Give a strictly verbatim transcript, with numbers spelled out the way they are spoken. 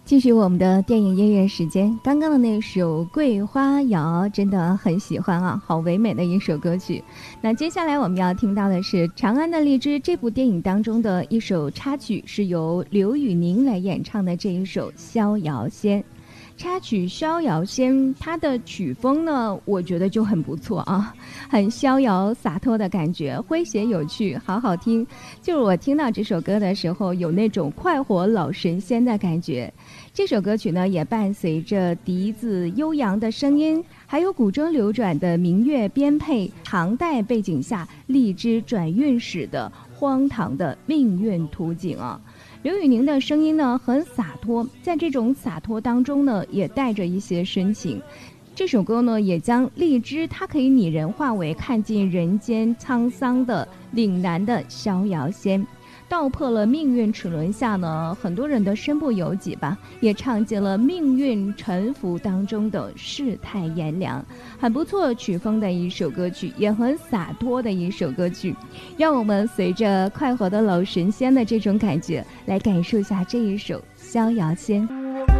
继续我们的电影音乐时间，刚刚的那首《桂花谣》真的很喜欢啊，好唯美的一首歌曲。那接下来我们要听到的是《长安的荔枝》这部电影当中的一首插曲，是由刘宇宁来演唱的这一首《逍遥仙》。插曲《逍遥仙》，它的曲风呢，我觉得就很不错啊，很逍遥洒脱的感觉，诙谐有趣，好好听。就是我听到这首歌的时候，有那种快活老神仙的感觉。这首歌曲呢，也伴随着笛子悠扬的声音，还有古筝流转的民乐编配，唐代背景下荔枝转运史的荒唐的命运图景啊。刘宇宁的声音呢很洒脱，在这种洒脱当中呢，也带着一些深情。这首歌呢，也将荔枝它可以拟人化为看尽人间沧桑的岭南的逍遥仙，道破了命运齿轮下呢很多人的身不由己吧，也唱尽了命运沉浮当中的世态炎凉，很不错曲风的一首歌曲，也很洒脱的一首歌曲。让我们随着快活的老神仙的这种感觉，来感受一下这一首《逍遥仙》。